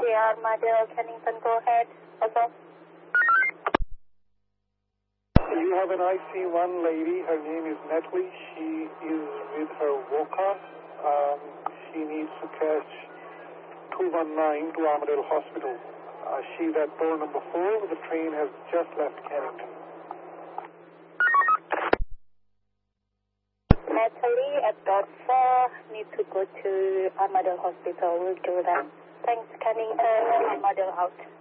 Armadale, Kennington, go ahead. Also. You have an IC1 lady. Her name is Natalie. She is with her walker. She needs to catch 219 to Armadale Hospital. She's at door number 4. The train has just left Kennington. Natalie at door 4. Need to go to Armadale Hospital. We'll do that. Thanks, Kennington. Armadale out.